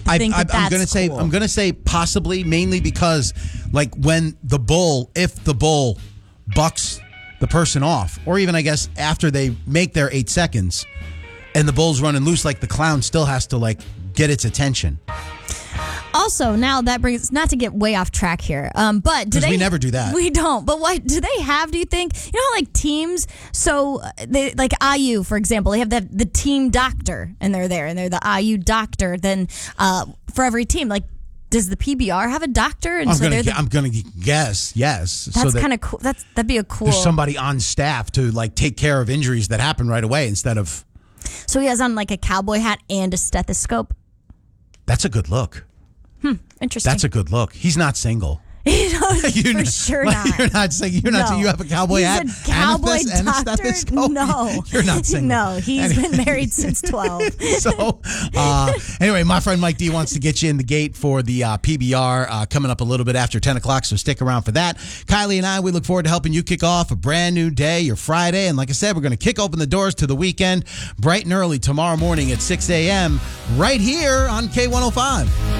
think that's cool. I'm gonna say possibly, mainly because like when if the bull bucks the person off, or even I guess after they make their 8 seconds and the bull's running loose, like the clown still has to like get its attention. Also, now that brings, not to get way off track here, but we never do that. We don't. But what do they have? Do you think? You know how like teams? So they like IU, for example, they have the team doctor, and they're there, and they're the IU doctor. Then for every team, like. Does the PBR have a doctor? And I'm gonna guess yes. That's kind of cool. That'd be a cool. There's somebody on staff to like take care of injuries that happen right away instead of. So he has on like a cowboy hat and a stethoscope. That's a good look. Interesting. That's a good look. He's not single. For sure not. You're not saying you're not. No. You have a cowboy hat He's a cowboy and a doctor? stethoscope. No, you're not single. No, he's been married since 12. So anyway, my friend Mike D wants to get you in the gate for the PBR coming up a little bit after 10 o'clock. So stick around for that. Kylie and I, we look forward to helping you kick off a brand new day, your Friday, and like I said, we're going to kick open the doors to the weekend bright and early tomorrow morning at 6 a.m. right here on K105.